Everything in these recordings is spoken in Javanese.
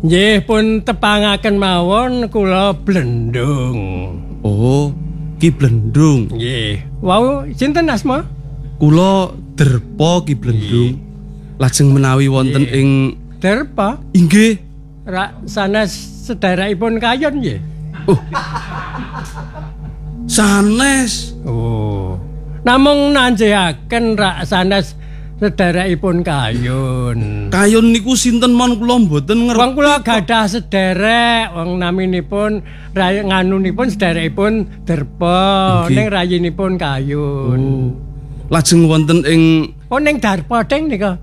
Nggih pun tepangaken mawon kula Blendung. Oh, Ki Blendung. Nggih. Wau sinten asma? Kula Derpa Ki Blendung. Lajeng menawi wonten ing Derpa? Inggih. Rak sanes sedherekipun Kayon nggih. Oh. Sanes. Oh. Namung nanjehaken rak sanes sedherekipun Kayon. Kayon niku sinten mon kula mboten ngerti. Wong kula gadah sederek, wong naminipun nganunipun sederekipun Derpa, ning rayinipun Kayon. Lajeng wonten ing ning Darpa ding nika.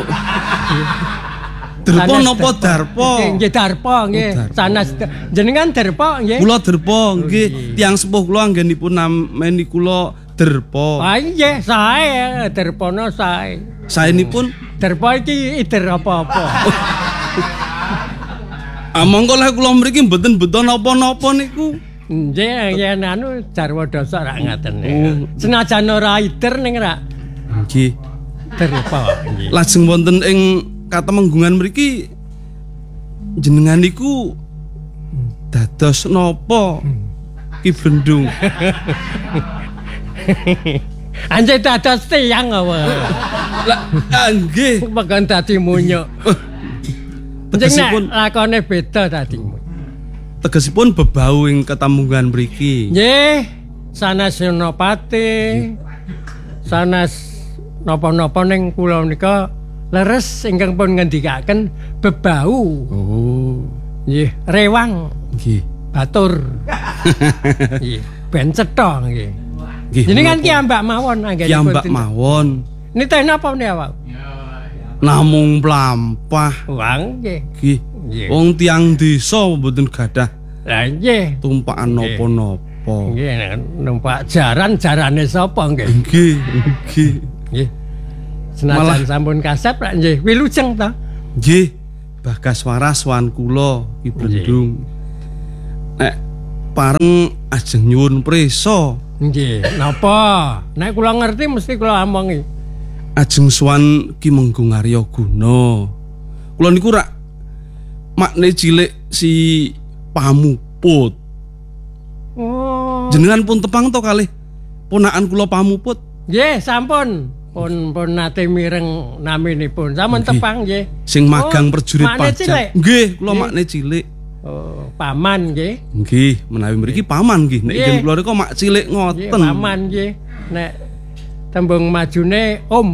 Derpa napa Darpa? Nggih Darpa nggih. Sanes jenengan Derpa nggih. Kula Derpa nggih. Tiyang sepuh kula anggenipun nameni kula Derpa. Ah nggih sae Derpana sae. Saenipun Derpa iki ider apa-apa. Monggo lek kula mriki mboten beto napa-napa niku. Nggih yen anu jarwa dasa rak ngaten. Senajan ora ider ning rak. Nggih. Derpa nggih. Lajeng wonten ing Katemenggungan mriki jenengan niku dados napa Ki Blendung? Anjir dados tiyang apa? Lah nggih. Pegan dadi munyuk. Tegesipun lakone beda dadi. Tegesipun bebau ing Katemenggungan mriki. Nggih, sanes Senopati. Sanes napa-napa ning kula nika leres ingkang pun ngendikaken bebau. Oh. Nggih, rewang. Nggih. Batur. Nggih, ben cetha nggih. Nggih. Jenengan ki ambak mawon anggenipun. Ki ambak mawon. Nitih napa menika, Pak? Namung mlampah. Wang nggih. Nggih. Wong tiyang desa mboten gadah. Lah nggih. Tumpakan napa-napa. Nggih, numpak jarane sapa nggih? Nggih, nggih. Nggih. Senajan sampun kasep lak nggih wilujeng ta. Nggih. Bagas waras wan kula Ki Blendung. Nek pareng ajeng nyuwun prisa. Nggih, napa? Nek kula ngerti mesti kula amongi. Ajeng sowan Ki Menggung Arya Guna. Kula niku rak makne cilik si Pamuput. Oh. Jenengan pun tepang to kalih ponakan kula Pamuput. Nggih, sampun. Pun nate mireng naminipun. Sampun tepang nggih. Sing magang prajurit pajak. Nggih, kula makne cilik. Oh, paman nggih. Nggih, menawi mriki paman nggih. Nek yen kula rika mak cilik ngoten. Nggih, paman nggih. Nek tembung majune Om.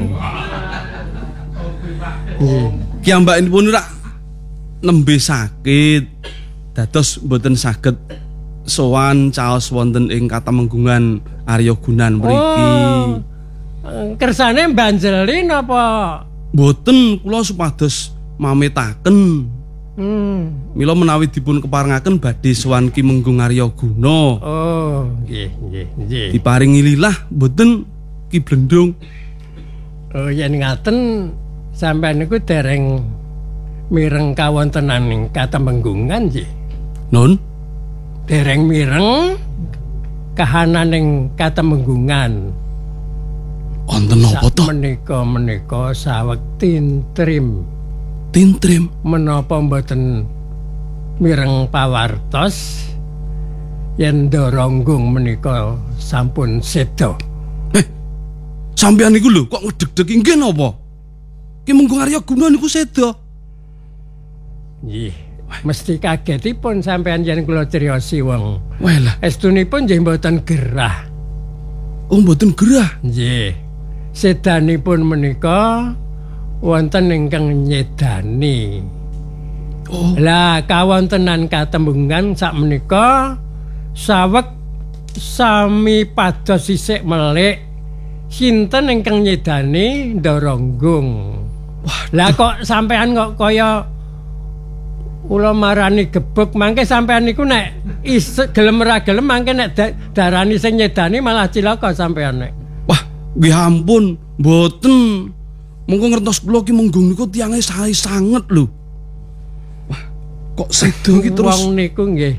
Nggih. Ki ambakipun rak nembe sakit. Dados mboten saged sowan caos wonten ing Katemenggungan Arya Gunan mriki. Kersane mbanjeli napa? Mboten, kula supados mametaken. Mila menawi dipun keparengaken badhe sowan Ki Menggung Arya Guna. Oh, nggih, nggih, nggih. Diparingi lilah mboten Ki Blendung. Oh, yen ngaten sampean niku dereng mireng kawontenan ing Katemenggungan nggih. Nun, dereng mireng kahanan ing Katemenggungan. Wonten napa to? Menika saweg tintrim. Tintrim menapa mboten mireng pawartos yen Doronggung menika sampun seda. Sampeyan niku lho kok ngedeg-deg inggih napa? Ki Menggung Arya Guna niku seda. Nggih, mesti kagetipun sampeyan yen kula criosi wong. Walah, estunipun nggih mboten gerah. Oh, mboten gerah. Nggih. Sedanipun menika wonten ingkang nyedani. Oh. Lah kawontenan Katemenggungan sakmenika saweg sami pados sisik melik sinten ingkang nyedani Doronggung. Lah kok sampean kok kaya kula marani gebuk mangke sampean niku nek gelem ora gelem mangke nek darani sing nyedani malah cilaka sampean nek. Wah, nggih ampun, mboten. Monggo ngertos kula Ki Menggung niku tiyange sae sanget lho. Wah, kok sedo iki terus. Wong niku nggih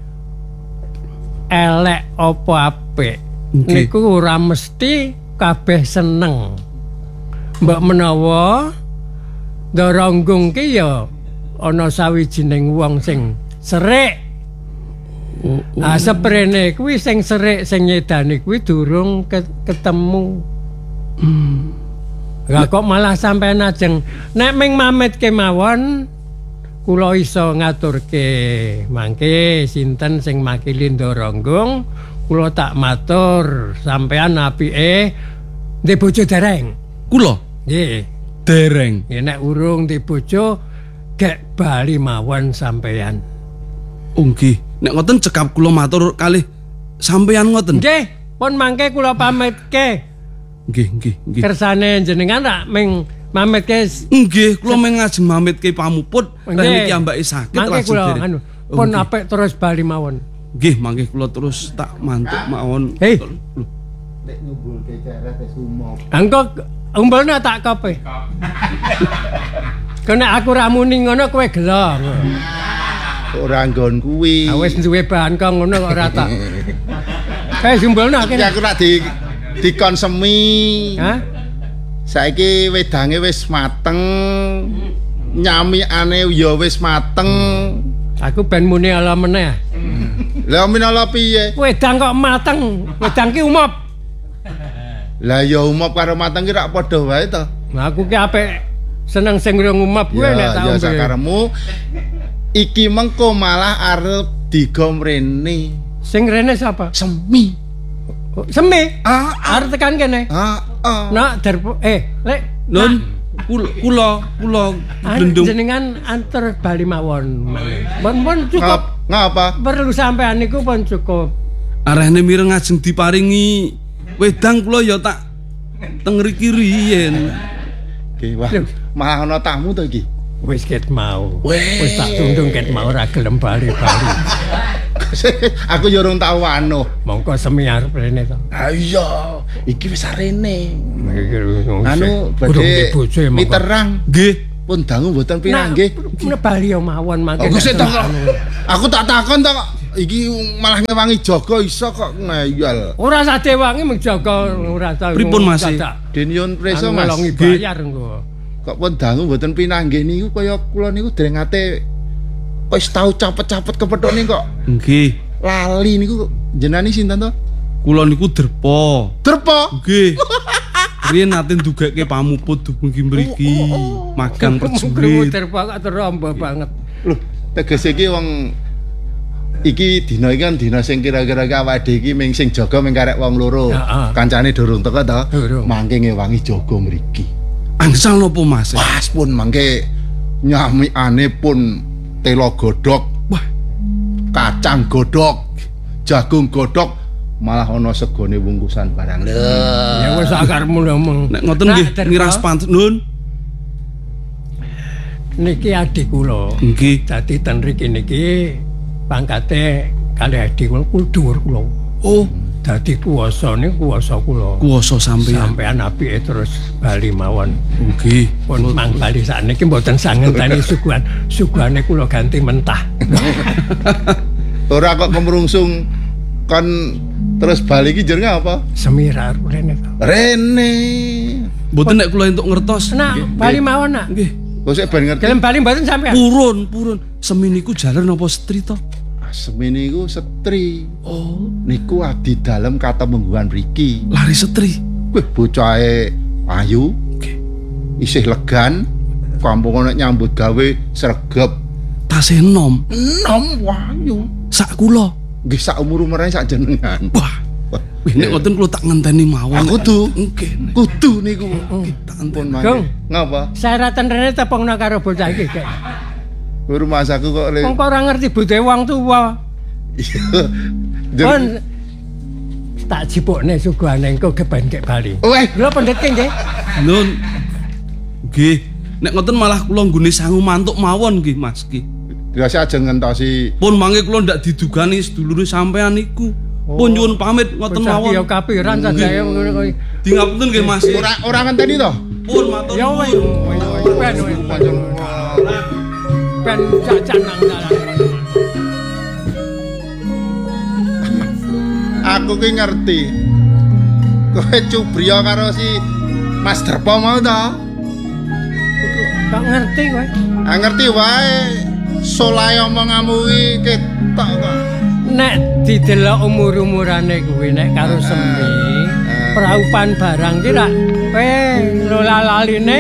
elek apa apik. Niku ora mesti kabeh seneng. Mbok menawa Doronggung ki ya ana sawijining wong sing serik. Seprene kuwi sing serik sing nyedani kuwi durung ketemu. Lah kok malah sampean ajeng nek ming mamit kemawon kula iso ngaturke mangke sinten sing makili Ndoronggung kula tak matur sampean apike ndek bojo dereng. Kula Nggih. dereng. Ya nek urung ndek bojo gek bali mawon sampean. Oh nggih, nek ngoten cekap kula matur kalih sampeyan ngoten. Nggih, pun mangke kula pamitke. Nggih. Kersane jenengan rak ming mamitke. Nggih, kula mung ngajeng mamitke pamuput reh niki ambake sakit mangke kula anu pun apik terus bali mawon. Nggih, mangke kula terus tak mantuk mawon. Hei. Nek ngumpulke ceret wis umum. Engko umpulna tak kope. Kene aku ra muni ngono kowe gelo. Ora nggon kuwi. Ah wis duwe bahan kok ngono kok ora tak. Umpulna Iki kene. aku rak dikonsemi. Hah? Saiki wedange wis mateng. Nyamiane ya wis mateng. Aku ben muni ala meneh. Lah minala piye? Wedang kok mateng. Wedang ki umop. Lah ya umop karo mateng ki rak padha wae to. Nah, aku ki apik seneng sing umop kuwi nek tak Ya ombe. sakaremu iki mengko malah arep digomrene. Sing rene sapa? Semi. Semi. Ah, Arep tekan kene. Nak derpo lek Nun, kula glendung. jenengan antar bali mawon. Pun cukup. Ngapa? Perlu sampean niku pun cukup. Arehne mireng ngajeng diparingi wedang kula ya tak teng mriki riyen. Oke, wah. Malah ana tamu to iki. Wis ket mau. Weh. Wis tak tundung ket mau ora gelem bali-bali. Aku yo urung tau anu. Mongko semi arep rene to. Ah iya, iki wis arene. Anu badhe bojo mongko. miterang. Nggih. Pun dangu mboten pirang nggih. Nek bali yo mawon mangke. Aku sik aku tak takon to kok. Iki malah ngewangi jaga iso kok ngeyel. Ora sade wangi menjaga ora tau. Pripun, Mas? Denyun preso Mas. Ngelongi bayar engko. Kok pun dangu mboten pinanggih niku kaya kula niku dereng ate wis tau capet-capet kepethuk niku kok. Nggih. Lali niku jenengan sinten to? Kula niku derpa. Derpa. Nggih. Riyen nate ndugeke pamuput dumugi mriki. Magang prajurit. Terpak terombo banget. Loh, tegese iki wong iki dina iki kan dina sing kira-kira awake dhewe iki ming sing jaga ming karek wong loro. Kancane durung teko to. Mangke ngewangi jaga mriki. Angsal napa Mas? Pas pun mangke nyamikane pun telo godhog. Wah, Kacang godhog. Jagung godhog. Malah ana segone wungkusan barang. Ya wis akarmu ngomong. nek ngoten nggih ngiras pantes nun. Niki adik kula. Nggih. Dadi ten mriki niki pangkate kalih adik kula dhuwur kula. Oh, Dadi kuwasane kuwasa kula. kuwasa sampeyan. Sampean apike terus bali mawon. Nggih. Pun mang bali sakniki mboten sangenteni suguhan. Suguhane kula ganti mentah. Ora kok kemrungsung kon terus bali iki jenenge apa? Semirar rene to. Rene. Mboten nek kula entuk ngertos. Nak bali mawon nak. Nggih. Kok sik ben ngerti. Gelem bali mboten sampean. Purun. Semi niku jalan apa setri to? Semi niku setri. Oh, Niku abdi dalem katemengguhan mriki. lari setri. Wih, bocahe ayu. Nggih. Isih legan. Kampung ana nyambut gawe sregep. Tasih enom. Enom wayu. Sak kula. Nggih sak umur-umure sak jenengan. Wah. Wih, nek ngoten kula tak ngenteni mawon. Aku tuh. Nggih. Kudu niku. Tak Pun ngenteni. Gong. mangke. Ngapa? Syaratan rene tepungna karo bocah iki kek. Rumah saku kok le. Wong kok ora ngerti budhe wong tuwa. Pun tak jipukne suguhane engko geben kek bali. Weh, Lho pendet ki nggih. Nun. Nggih. Nek ngoten malah kula nggone sangu mantuk mawon nggih Mas nggih. dirasa aja ngentosi. Pun mangke kula ndak didugani sedulure sampean niku. Pun nyuwun pamit ngoten Bocah mawon. ki ya kapiran sadaya ngono kok. Di ngapunten nggih Mas. Ora ngenteni to? Pun matur. Ya wis ben jajan nang dalan. Aku ki ngerti. Kowe cubriya karo si Mas Derpo mau to? Kok ngerti kowe? Ah ngerti wae. Solahe omonganmu iki ketok kok. Nek didelok umur-umurane kuwi nek karo Sembi, praupan barang ki rak lola laline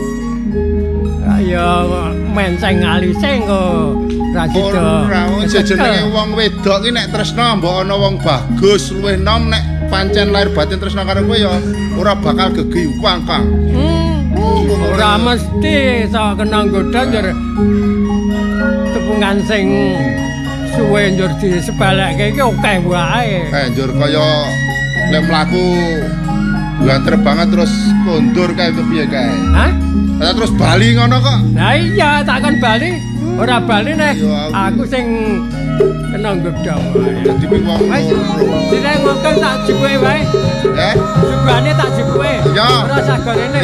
ya menceng alise engko ra sida. Ora jenenge wong wedok ki nek tresna mbok ana wong bagus luwih nom nek pancen lahir batin tresna karo kowe ya ora bakal gegiwang Kang. Ora mesti sok kena nggodha njur tepungan sing suwe njur disebalekke iki akeh wae. Njur kaya nek mlaku banter banget terus kondur kae kepiye kae. Hah? Terus bali ngono kok. Lah iya takon bali. Ora bali nek aku sing kena nggodha wae. Dadi wong Sire ngokon tak juwe wae. Eh? Jubane tak juwe. Ya. Ora sagorene.